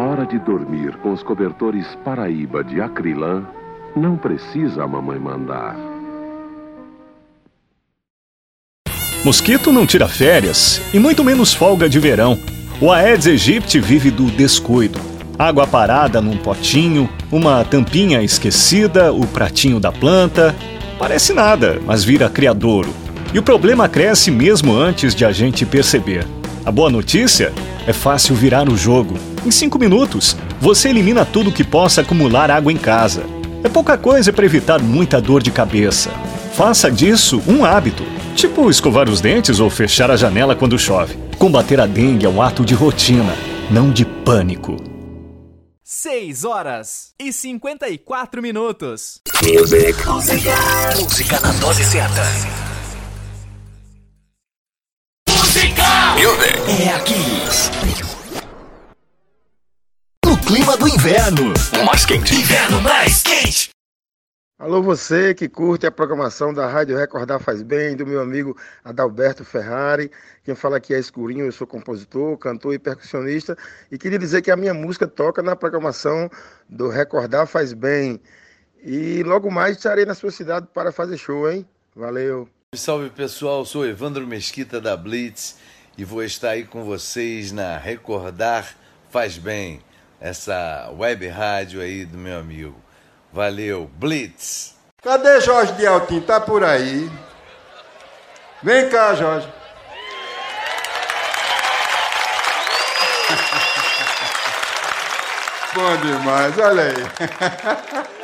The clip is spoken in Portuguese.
hora de dormir com os cobertores Paraíba de acrilã, não precisa a mamãe mandar. Mosquito não tira férias e muito menos folga de verão. O Aedes aegypti vive do descuido. Água parada num potinho, uma tampinha esquecida, o pratinho da planta. Parece nada, mas vira criadouro. E o problema cresce mesmo antes de a gente perceber. A boa notícia é fácil virar o jogo. Em 5 minutos, você elimina tudo que possa acumular água em casa. É pouca coisa para evitar muita dor de cabeça. Faça disso um hábito, tipo escovar os dentes ou fechar a janela quando chove. Combater a dengue é um ato de rotina, não de pânico. 6h54. Música na dose certa. É aqui. No clima do inverno. Mais quente. Inverno mais quente. Alô, você que curte a programação da Rádio Recordar Faz Bem, do meu amigo Adalberto Ferrari. Quem fala aqui é Escurinho, eu sou compositor, cantor e percussionista. E queria dizer que a minha música toca na programação do Recordar Faz Bem. E logo mais estarei na sua cidade para fazer show, hein? Valeu. Salve pessoal, sou Evandro Mesquita da Blitz e vou estar aí com vocês na Recordar Faz Bem, essa web rádio aí do meu amigo. Valeu, Blitz! Cadê Jorge de Altim? Tá por aí? Vem cá, Jorge. Bom demais, olha aí.